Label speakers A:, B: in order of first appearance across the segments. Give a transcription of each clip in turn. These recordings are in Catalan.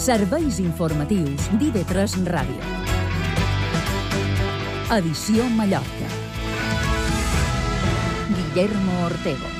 A: Serveis informatius d'IV3 Ràdio. Edició Mallorca. Guillermo Ortego.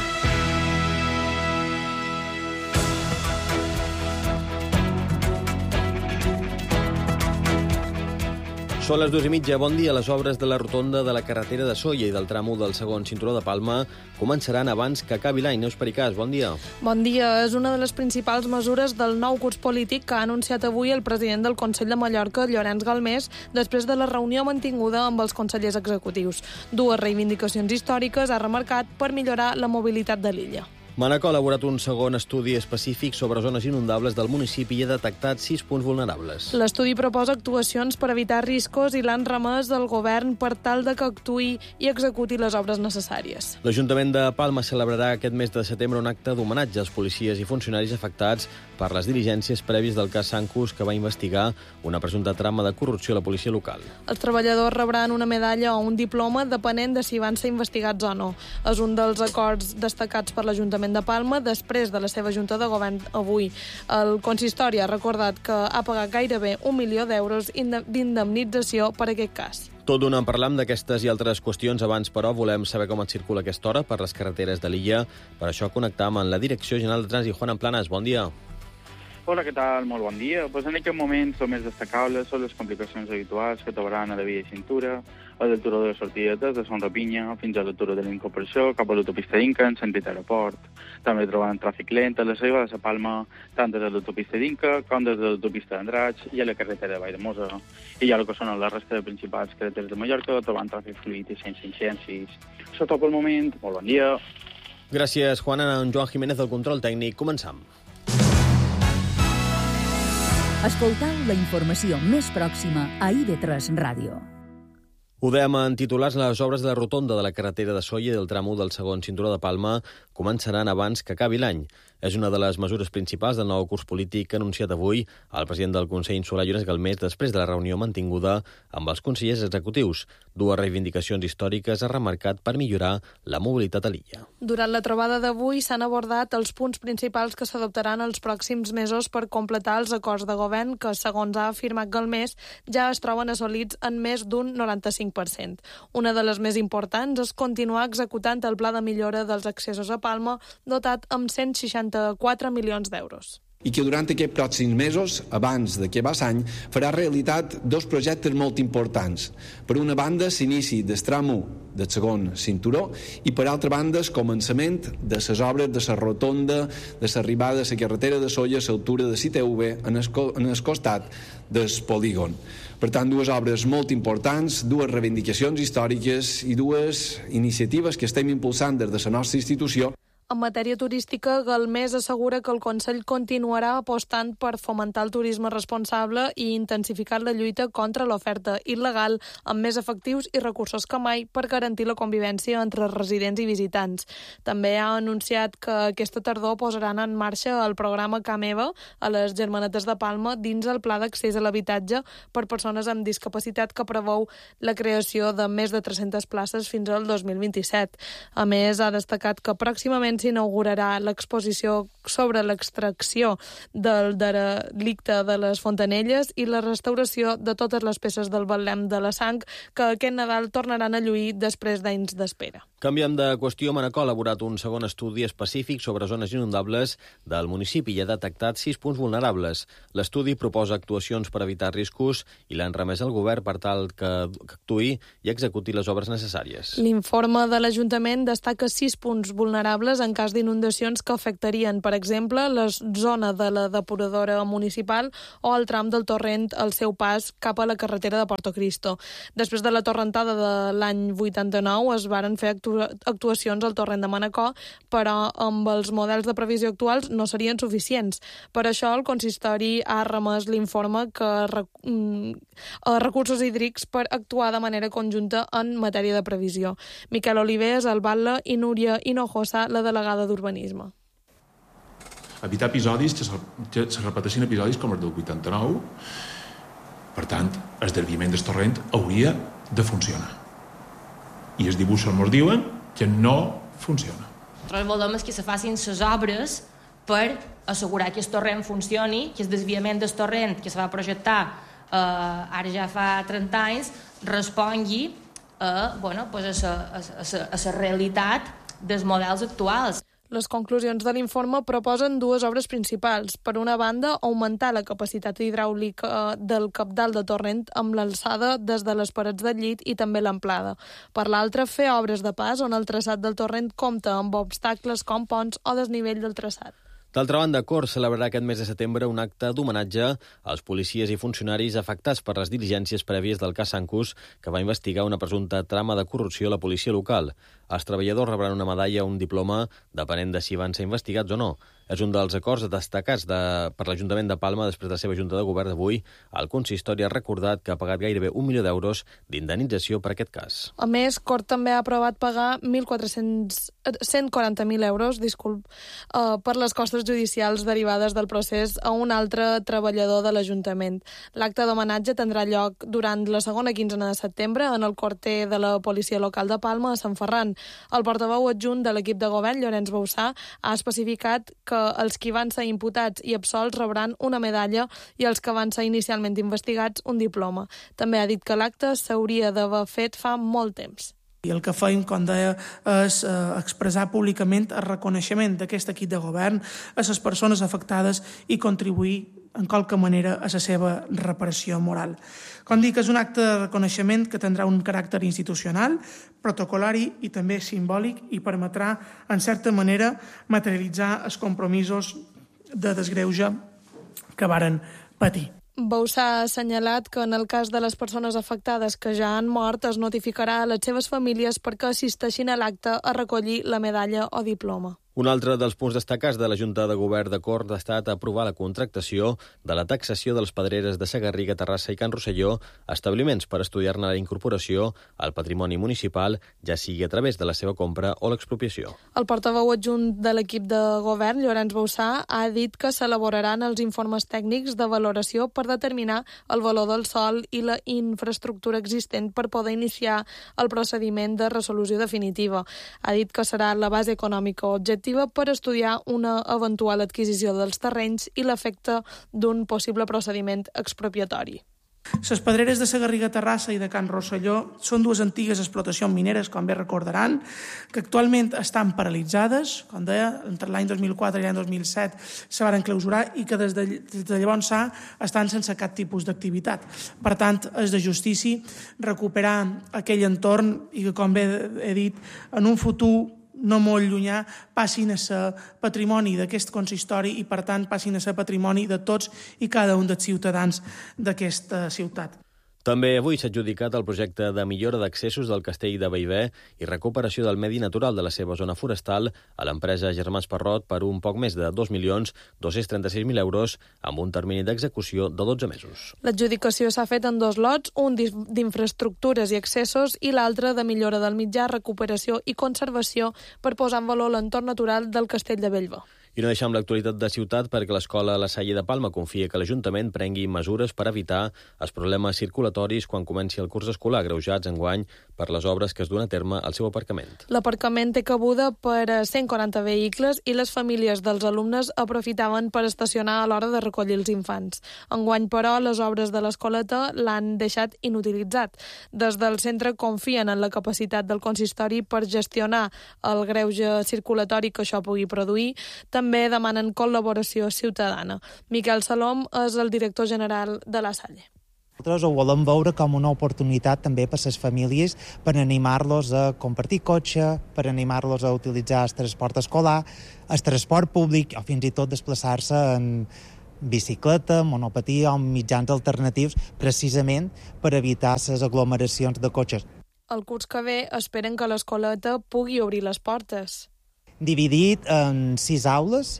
B: Són les 2:30. Bon dia. Les obres de la rotonda de la carretera de Sóller i del tram 1 del segon cinturó de Palma començaran abans que acabi l'any. Neus Pericàs, bon dia.
C: Bon dia. És una de les principals mesures del nou curs polític que ha anunciat avui el president del Consell de Mallorca, Llorenç Galmés, després de la reunió mantinguda amb els consellers executius. Dues reivindicacions històriques ha remarcat per millorar la mobilitat de l'illa.
B: Manacor ha elaborat un segon estudi específic sobre zones inundables del municipi i ha detectat 6 punts vulnerables.
C: L'estudi proposa actuacions per evitar riscos i l'han remès al govern per tal de que actuï i executi les obres necessàries.
B: L'Ajuntament de Palma celebrarà aquest mes de setembre un acte d'homenatge als policies i funcionaris afectats per les diligències prèvies del cas Sancus, que va investigar una presumpta trama de corrupció a la policia local.
C: Els treballadors rebran una medalla o un diploma depenent de si van ser investigats o no. És un dels acords destacats per l'Ajuntament de Palma després de la seva junta de govern avui. El consistori ha recordat que ha pagat gairebé 1 milió d'euros d'indemnització per aquest cas.
B: Tot d'una en parlam d'aquestes i altres qüestions. Abans, però, volem saber com et circula aquesta hora per les carreteres de l'illa. Per això connectam amb la Direcció General de Trànsit. Juan Planas, bon dia.
D: Hola, què tal? Molt bon dia. Pues en aquest moment el més destacable són les complicacions habituals que trobaran a la via de cintura, a del turó de la sortida des de Son Rapinya fins a la turó de l'Incorporació, cap a l'autopista d'Inca en sentit aeroport. També trobaran tràfic lent a la arribada de Palma, tant des de l'autopista d'Inca com des de l'autopista d'Andratx i a la carretera de Valldemossa. I ja el que són la resta de principals carreteres de Mallorca, trobant tràfic fluid i sense incidències. Això tot pel moment. Molt bon dia.
B: Gràcies, Juan. En Joan Jiménez del control tècnic. Començam.
A: Escoltau la informació més pròxima a IV3 Ràdio.
B: Ho dèiem en titulars, les obres de la rotonda de la carretera de Sóller i del tram 1 del segon cinturó de Palma començaran abans que acabi l'any. És una de les mesures principals del nou curs polític que ha anunciat avui el president del Consell Insular, Llorenç Galmés, després de la reunió mantinguda amb els consellers executius. Dues reivindicacions històriques ha remarcat per millorar la mobilitat a l'illa.
C: Durant la trobada d'avui s'han abordat els punts principals que s'adoptaran els pròxims mesos per completar els acords de govern que, segons ha afirmat Galmés, ja es troben assolits en més d'un 95%. Una de les més importants és continuar executant el pla de millora dels accessos a Palma, dotat amb 164 milions d'euros.
E: I que durant aquests pròxims mesos, abans d'acabar l'any, farà realitat dos projectes molt importants. Per una banda, s'inici del tram 1 del segon cinturó i per altra banda, el començament de les obres de la rotonda de l'arribada de la carretera de Sóller a l'altura de l'ITV en el costat del polígon. Per tant, dues obres molt importants, dues reivindicacions històriques i dues iniciatives que estem impulsant des de la nostra institució.
C: En matèria turística, Galmés assegura que el Consell continuarà apostant per fomentar el turisme responsable i intensificar la lluita contra l'oferta il·legal amb més efectius i recursos que mai per garantir la convivència entre residents i visitants. També ha anunciat que aquesta tardor posaran en marxa el programa Cameva a les Germanetes de Palma dins el Pla d'Accés a l'Habitatge per persones amb discapacitat que preveu la creació de més de 300 places fins al 2027. A més, ha destacat que pròximament s'inaugurarà l'exposició sobre l'extracció del delicte de les fontanelles i la restauració de totes les peces del Betlem de la Sang que aquest Nadal tornaran a lluir després d'anys d'espera.
B: Canviem de qüestió. Manacor ha elaborat un segon estudi específic sobre zones inundables del municipi i ha detectat 6 punts vulnerables. L'estudi proposa actuacions per evitar riscos i l'han remès al govern per tal que actuï i executi les obres necessàries.
C: L'informe de l'Ajuntament destaca 6 punts vulnerables en cas d'inundacions que afectarien, per exemple, la zona de la depuradora municipal o el tram del torrent al seu pas cap a la carretera de Porto Cristo. Després de la torrentada de l'any 89 es varen fer actuacions al torrent de Manacor, però amb els models de previsió actuals no serien suficients. Per això el consistori ha remès l'informe que recursos hídrics per actuar de manera conjunta en matèria de previsió. Miquel Oliver, el batlle, i Núria Hinojosa, la delegada d'Urbanisme.
F: Evitar episodis que se repeteixin episodis com els del 89. Per tant, el desviament del torrent hauria de funcionar. I els dibuixos ens diuen que no funciona.
G: Nosaltres volem que se facin les obres per assegurar que el torrent funcioni, que el desviament del torrent que se va projectar ara ja fa 30 anys respongui a la realitat dels models actuals.
C: Les conclusions de l'informe proposen dues obres principals. Per una banda, augmentar la capacitat hidràulica del cabdal de torrent amb l'alçada des de les parets del llit i també l'amplada. Per l'altra, fer obres de pas on el traçat del torrent compta amb obstacles com ponts o desnivell del traçat.
B: D'altra banda, Corts celebrarà aquest mes de setembre un acte d'homenatge als policies i funcionaris afectats per les diligències prèvies del cas Sancus, que va investigar una presumpta trama de corrupció a la policia local. Els treballadors rebran una medalla o un diploma, depenent de si van ser investigats o no. És un dels acords destacats per l'Ajuntament de Palma després de la seva Junta de Govern d'avui. El consistori ha recordat que ha pagat gairebé 1 milió d'euros d'indemnització per aquest cas.
C: A més, Cort també ha aprovat pagar 140.000 euros per les costes judicials derivades del procés a un altre treballador de l'Ajuntament. L'acte d'homenatge tindrà lloc durant la segona quinzena de setembre en el quarter de la Policia Local de Palma a Sant Ferran. El portaveu adjunt de l'equip de govern, Llorenç Bauçà, ha especificat que els que van ser imputats i absolts rebran una medalla i els que van ser inicialment investigats un diploma. També ha dit que l'acte s'hauria d'haver fet fa molt temps.
H: I el que fèiem, com deia, és expressar públicament el reconeixement d'aquest equip de govern a les persones afectades i contribuir en qualque manera a la seva reparació moral. Com dic, és un acte de reconeixement que tindrà un caràcter institucional, protocolari i també simbòlic i permetrà, en certa manera, materialitzar els compromisos de desgreuge que varen patir.
C: Bauçà ha assenyalat que en el cas de les persones afectades que ja han mort es notificarà a les seves famílies perquè assisteixin a l'acte a recollir la medalla o diploma.
B: Un altre dels punts destacats de la Junta de Govern de Corts ha estat aprovar la contractació de la taxació de les pedreres de Segarriga, Terrassa i Can Rosselló, establiments per estudiar-ne la incorporació al patrimoni municipal, ja sigui a través de la seva compra o l'expropiació.
C: El portaveu adjunt de l'equip de govern, Llorenç Bauçà, ha dit que s'elaboraran els informes tècnics de valoració per determinar el valor del sòl i la infraestructura existent per poder iniciar el procediment de resolució definitiva. Ha dit que serà la base econòmica objectiva per estudiar una eventual adquisició dels terrenys i l'efecte d'un possible procediment expropiatori.
H: Les pedreres de Segarriga, Terrassa i de Can Rosselló són dues antigues explotacions mineres, com bé recordaran, que actualment estan paralitzades, com deia, entre l'any 2004 i l'any 2007 se van clausurar i que des de llavors estan sense cap tipus d'activitat. Per tant, és de justícia recuperar aquell entorn i que, com bé he dit, en un futur no molt llunyà, passin a ser patrimoni d'aquest consistori i, per tant, passin a ser patrimoni de tots i cada un dels ciutadans d'aquesta ciutat.
B: També avui s'ha adjudicat el projecte de millora d'accessos del castell de Bellver i recuperació del medi natural de la seva zona forestal a l'empresa Germans Parrot per un poc més de 2.236.000 euros amb un termini d'execució de 12 mesos.
C: L'adjudicació s'ha fet en 2 lots, un d'infraestructures i accessos i l'altre de millora del mitjà, recuperació i conservació per posar en valor l'entorn natural del castell de Bellver.
B: I no deixem l'actualitat de ciutat perquè l'Escola La Salle de Palma confia que l'Ajuntament prengui mesures per evitar els problemes circulatoris quan comenci el curs escolar, agreujats enguany per les obres que es duen a terme al seu aparcament.
C: L'aparcament té cabuda per a 140 vehicles i les famílies dels alumnes aprofitaven per estacionar a l'hora de recollir els infants. Enguany, però, les obres de l'escoleta l'han deixat inutilitzat. Des del centre confien en la capacitat del consistori per gestionar el greuge circulatori que això pugui produir. També demanen col·laboració ciutadana. Miquel Salom és el director general de La Salle.
I: Nosaltres ho volem veure com una oportunitat també per a les famílies per animar-los a compartir cotxe, per animar-los a utilitzar el transport escolar, el transport públic o fins i tot desplaçar-se en bicicleta, monopatia o mitjans alternatius precisament per evitar les aglomeracions de cotxes.
C: El curs que ve esperen que l'escoleta pugui obrir les portes.
I: Dividit en 6 aules,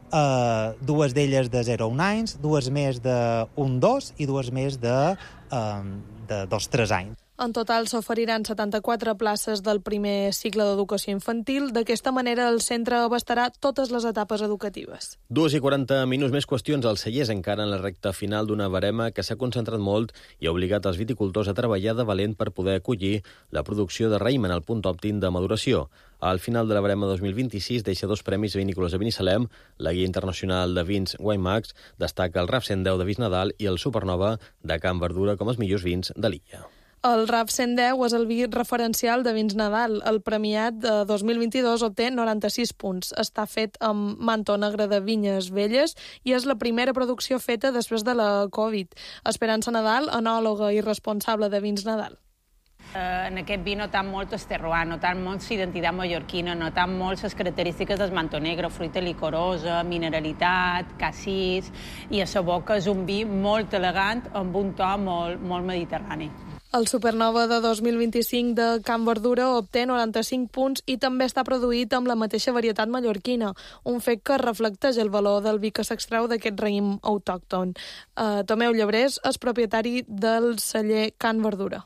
I: 2 d'elles de 0 a 1 anys, 2 més de 1-2 i 2 més de 2-3 anys.
C: En total s'oferiran 74 places del primer cicle d'educació infantil. D'aquesta manera, el centre abastarà totes les etapes educatives.
B: 2:40 minuts, més qüestions. El Cellers encara en la recta final d'una barema que s'ha concentrat molt i ha obligat els viticultors a treballar de valent per poder acollir la producció de raïm en el punt òptim de maduració. Al final de la barema 2026 deixa 2 premis vinícoles a Binissalem. La Guia Internacional de Vins Winemax destaca el RAF 110 de Visnadal i el Supernova de Can Verdura com els millors vins de l'illa.
C: El RAF 110 és el vi referencial de Vins Nadal. El premiat de 2022 obté 96 punts. Està fet amb mantó negre de vinyes velles i és la primera producció feta després de la Covid. Esperança Nadal, enòloga i responsable de Vins Nadal.
J: En aquest vi notam molt el terroir, notam molt l'identitat mallorquina, notam molt les característiques del mantó negre, fruita licorosa, mineralitat, cassís, i a la boca és un vi molt elegant amb un to molt mediterrani.
C: El Supernova de 2025 de Can Verdura obté 95 punts i també està produït amb la mateixa varietat mallorquina, un fet que reflecteix el valor del vi que s'extreu d'aquest raïm autòcton. Tomeu Llebrés és propietari del celler Can Verdura.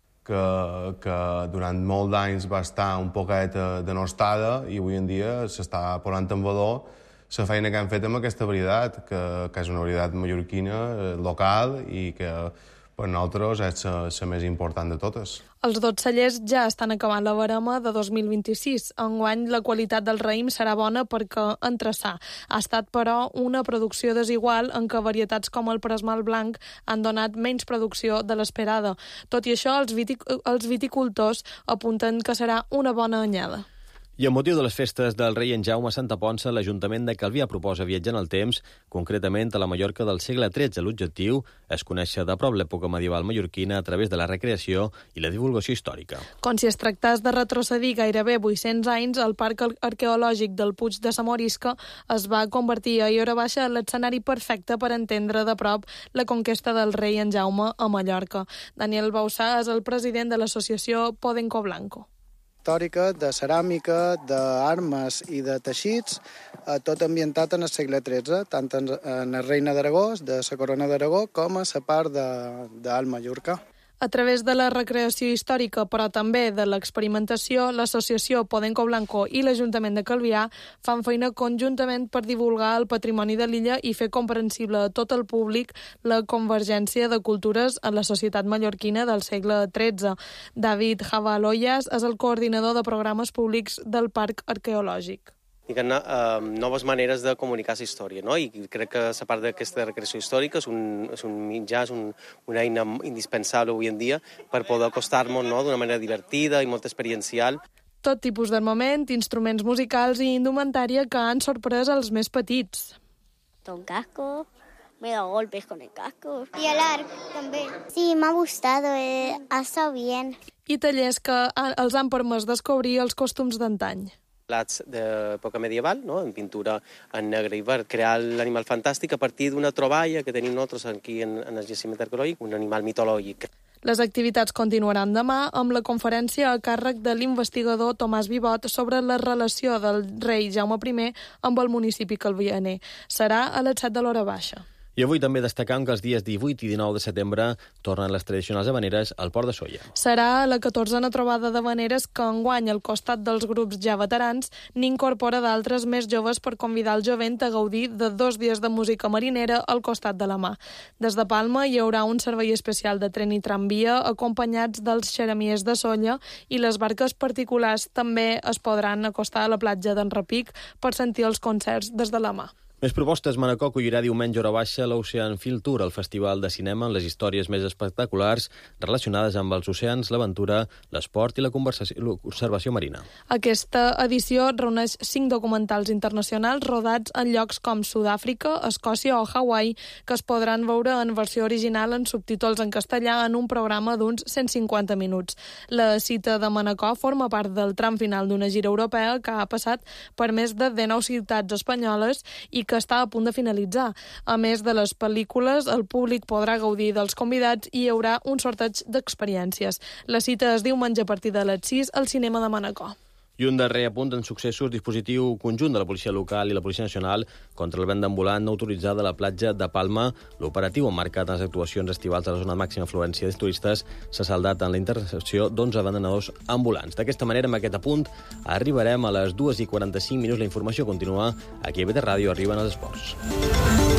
K: Que durant molts d'anys va estar un poquet denostada i avui en dia s'està posant en valor la feina que han fet amb aquesta varietat, que és una varietat mallorquina, local, i que per nosaltres és la més important de totes.
C: Els 2 cellers ja estan acabant la barema de 2026. Enguany la qualitat del raïm serà bona perquè entrassà. Ha estat, però, una producció desigual en què varietats com el Presmal Blanc han donat menys producció de l'esperada. Tot i això, els viticultors apunten que serà una bona anyada.
B: I amb motiu de les festes del rei en Jaume a Santa Ponça, l'Ajuntament de Calvià proposa viatjar en el temps, concretament a la Mallorca del segle XIII. L'objectiu és conèixer de prop l'època medieval mallorquina a través de la recreació i la divulgació històrica.
C: Com si es tractés de retrocedir gairebé 800 anys, el Parc Arqueològic del Puig de la Morisca es va convertir a Iora Baixa en l'escenari perfecte per entendre de prop la conquesta del rei en Jaume a Mallorca. Daniel Bausà és el president de l'associació Podenco Blanco.
L: Històrica, de ceràmica, d'armes i de teixits, tot ambientat en el segle XIII, tant en la Reina d'Aragó, de la Corona d'Aragó, com a la part d'Alt Mallorca.
C: A través de la recreació històrica, però també de l'experimentació, l'associació Podenco Blanco i l'Ajuntament de Calvià fan feina conjuntament per divulgar el patrimoni de l'illa i fer comprensible a tot el públic la convergència de cultures en la societat mallorquina del segle XIII. David Javaloyas és el coordinador de programes públics del Parc Arqueològic.
M: Noves maneres de comunicar la història, no? I crec que la part d'aquesta recreació històrica és un mitjà, és una eina indispensable avui en dia per poder acostar-nos, no?, d'una manera divertida i molt experiencial.
C: Tot tipus d'armament, instruments musicals i indumentària que han sorprès els més petits.
N: Un casco, me da golpes con el casco. Y el arc també. Sí, m'ha gustat, ha estat bien.
C: I tallers que els han permès descobrir els costums d'antany.
M: Plats d'època medieval, no?, en pintura en negre i verd, crear l'animal fantàstic a partir d'una troballa que tenim nosaltres aquí en el jaciment arqueològic, un animal mitològic.
C: Les activitats continuaran demà amb la conferència a càrrec de l'investigador Tomàs Vivot sobre la relació del rei Jaume I amb el municipi calvianer. Serà a les 7 de l'hora baixa.
B: I avui també destacam que els dies 18 i 19 de setembre tornen les tradicionals havaneres al Port de Sóller.
C: Serà la 14a trobada d'havaneres que enguany, al costat dels grups ja veterans, n'incorpora d'altres més joves per convidar el jovent a gaudir de 2 dies de música marinera al costat de la mà. Des de Palma hi haurà un servei especial de tren i tramvia acompanyats dels xeremiers de Sóller i les barques particulars també es podran acostar a la platja d'en Repic per sentir els concerts des de la mà.
B: Més propostes. Manacor acollirà diumenge a hora baixa l'Ocean Film Tour, el festival de cinema amb les històries més espectaculars relacionades amb els oceans, l'aventura, l'esport i la conservació marina.
C: Aquesta edició reuneix 5 documentals internacionals rodats en llocs com Sud-àfrica, Escòcia o Hawaii, que es podran veure en versió original en subtítols en castellà en un programa d'uns 150 minuts. La cita de Manacor forma part del tram final d'una gira europea que ha passat per més de 19 ciutats espanyoles i que està a punt de finalitzar. A més de les pel·lícules, el públic podrà gaudir dels convidats i hi haurà un sorteig d'experiències. La cita es diumenge a partir de les 6 al cinema de Manacor.
B: I un darrer apunt en successos, dispositiu conjunt de la Policia Local i la Policia Nacional contra el venda ambulant no autoritzada a la platja de Palma. L'operatiu emmarcat en les actuacions estivals a la zona de màxima afluència de turistes s'ha saldat en la intercepció d'11 venedors ambulants. D'aquesta manera, amb aquest apunt, arribarem a les 2:45 minuts. La informació continua aquí a BT Ràdio. Arriben els esports.